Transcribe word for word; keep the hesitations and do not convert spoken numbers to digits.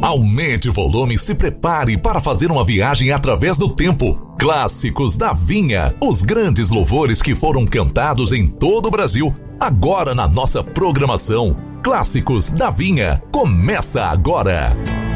Aumente o volume e se prepare para fazer uma viagem através do tempo. Clássicos da Vinha, os grandes louvores que foram cantados em todo o Brasil. Agora na nossa programação, Clássicos da Vinha, começa agora.